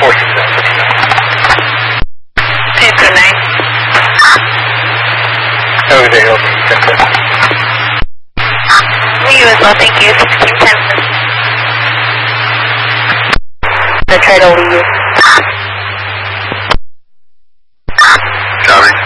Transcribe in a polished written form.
229. Everything else. You as well, thank you. 1610. The try to leave. Copy.